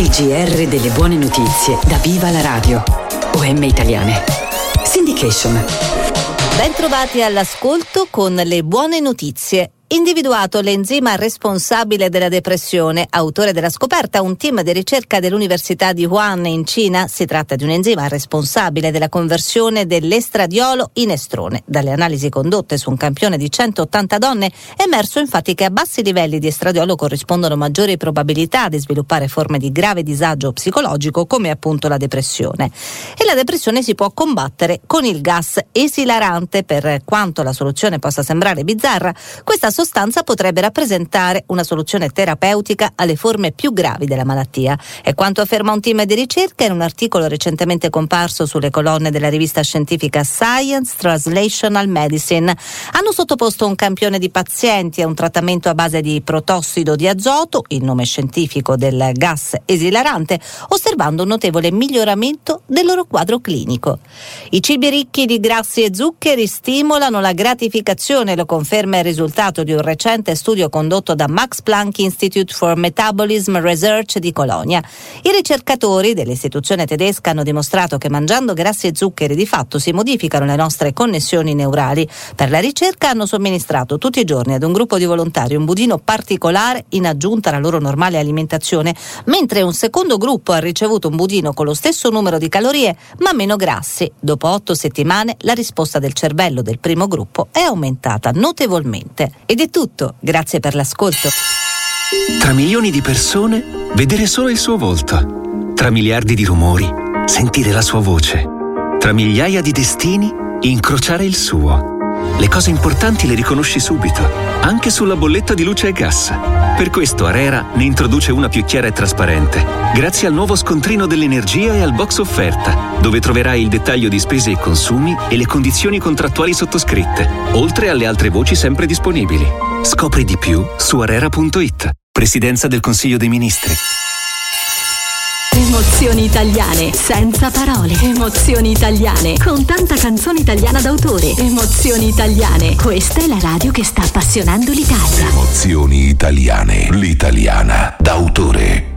Il GR delle buone notizie da Viva la Radio. OM Italiane. Syndication. Ben trovati all'ascolto con le buone notizie. Individuato l'enzima responsabile della depressione, autore della scoperta un team di ricerca dell'Università di Wuhan in Cina. Si tratta di un enzima responsabile della conversione dell'estradiolo in estrone. Dalle analisi condotte su un campione di 180 donne è emerso infatti che a bassi livelli di estradiolo corrispondono maggiori probabilità di sviluppare forme di grave disagio psicologico come appunto la depressione. E la depressione si può combattere con il gas esilarante. Per quanto la soluzione possa sembrare bizzarra, questa sostanza potrebbe rappresentare una soluzione terapeutica alle forme più gravi della malattia. È quanto afferma un team di ricerca in un articolo recentemente comparso sulle colonne della rivista scientifica Science Translational Medicine. Hanno sottoposto un campione di pazienti a un trattamento a base di protossido di azoto, il nome scientifico del gas esilarante, osservando un notevole miglioramento del loro quadro clinico. I cibi ricchi di grassi e zuccheri stimolano la gratificazione, lo conferma il risultato di un recente studio condotto da Max Planck Institute for Metabolism Research di Colonia. I ricercatori dell'istituzione tedesca hanno dimostrato che mangiando grassi e zuccheri di fatto si modificano le nostre connessioni neurali. Per la ricerca hanno somministrato tutti i giorni ad un gruppo di volontari un budino particolare in aggiunta alla loro normale alimentazione, mentre un secondo gruppo ha ricevuto un budino con lo stesso numero di calorie ma meno grassi. Dopo 8 settimane la risposta del cervello del primo gruppo è aumentata notevolmente. Ed è tutto, grazie per l'ascolto. Tra milioni di persone, vedere solo il suo volto. Tra miliardi di rumori, sentire la sua voce. Tra migliaia di destini, incrociare il suo. Le cose importanti le riconosci subito, anche sulla bolletta di luce e gas. Per questo ARERA ne introduce una più chiara e trasparente, grazie al nuovo scontrino dell'energia e al box offerta, dove troverai il dettaglio di spese e consumi e le condizioni contrattuali sottoscritte, oltre alle altre voci sempre disponibili. Scopri di più su arera.it. Presidenza del Consiglio dei Ministri. Emozioni italiane, senza parole. Emozioni italiane, con tanta canzone italiana d'autore. Emozioni italiane, questa è la radio che sta appassionando l'Italia. Emozioni italiane, l'italiana d'autore.